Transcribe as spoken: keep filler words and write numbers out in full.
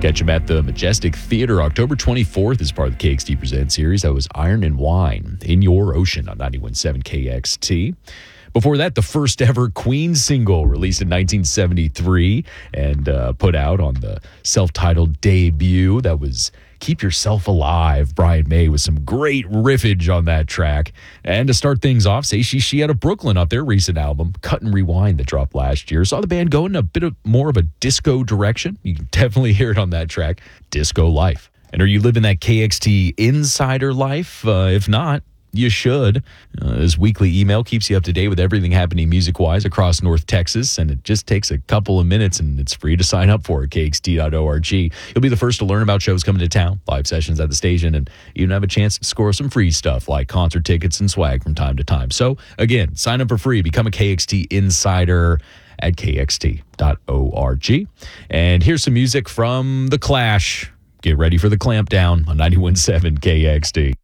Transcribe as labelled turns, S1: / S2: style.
S1: Catch them at the Majestic Theater October twenty-fourth as part of the K X T Present series. That was Iron and Wine, In Your Ocean on ninety-one point seven K X T. Before that, the first ever Queen single released in nineteen seventy-three and uh, put out on the self-titled debut. That was Keep Yourself Alive. Brian May with some great riffage on that track. And to start things off, Say She She out of Brooklyn off their recent album, Cut and Rewind, that dropped last year. Saw the band go in a bit of more of a disco direction. You can definitely hear it on that track, Disco Life. And are you living that K X T insider life? Uh, if not, you should. Uh, this weekly email keeps you up to date with everything happening music-wise across North Texas, and it just takes a couple of minutes, and it's free to sign up for at K X T dot org. You'll be the first to learn about shows coming to town, live sessions at the station, and even have a chance to score some free stuff like concert tickets and swag from time to time. So, again, sign up for free. Become a K X T insider at K X T dot org. And here's some music from The Clash. Get ready for the clampdown on ninety-one point seven K X T.